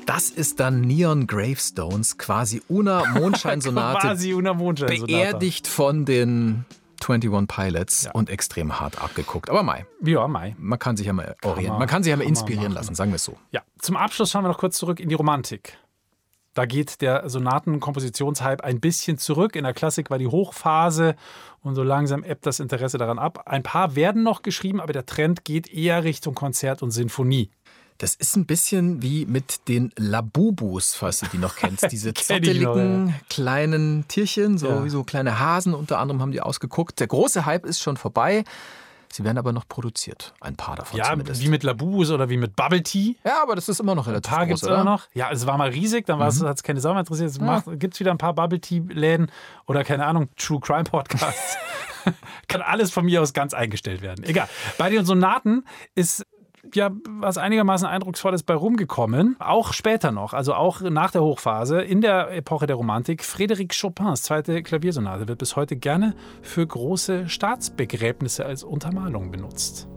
Das ist dann Neon Gravestones, quasi Una Mondscheinsonate, Quasi Una Mondscheinsonate. beerdigt von den 21 Pilots und extrem hart abgeguckt. Aber Mai. Ja, Mai. Man kann sich ja mal orientieren. Man kann sich ja mal inspirieren lassen, sagen wir es so. Ja, zum Abschluss schauen wir noch kurz zurück in die Romantik. Da geht der Sonatenkompositionshype ein bisschen zurück. In der Klassik war die Hochphase und so langsam ebbt das Interesse daran ab. Ein paar werden noch geschrieben, aber der Trend geht eher Richtung Konzert und Sinfonie. Das ist ein bisschen wie mit den Labubus, falls du die noch kennst. Diese zotteligen kleinen Tierchen, wie so kleine Hasen unter anderem haben die ausgeguckt. Der große Hype ist schon vorbei. Sie werden aber noch produziert, ein paar davon zumindest. Wie mit Labubus oder wie mit Bubble Tea. Ja, aber das ist immer noch relativ groß, groß, gibt's oder? Immer noch. Ja, es war mal riesig, dann hat es keine Sau mehr interessiert. Jetzt gibt es wieder ein paar Bubble Tea-Läden oder keine Ahnung, True Crime Podcasts. Kann alles von mir aus ganz eingestellt werden. Egal. Bei den Sonaten ist ja was einigermaßen Eindrucksvolles bei rumgekommen. Auch später noch, also auch nach der Hochphase, in der Epoche der Romantik. Frédéric Chopins zweite Klaviersonate wird bis heute gerne für große Staatsbegräbnisse als Untermalung benutzt.